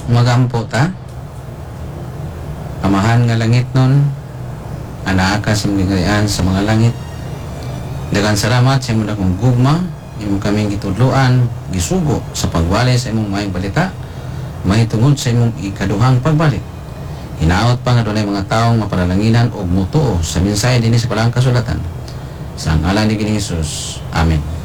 Magampo ta. Amahan nga langit nun, anaa ka sa mga sa mga langit. Daghang salamat sa imong dakong gugma, imong kaming gitudloan, gisugo sa pagbalik sa imong maayong balita, mahitungod sa imong ikaduhang pagbalik. Hinaot pa nga dunay mga taong mapanalanginan o mutuo sa mensahe dinhi sa Palang Kasulatan. Sa ngalan ni Ginoong Hesus. Amen.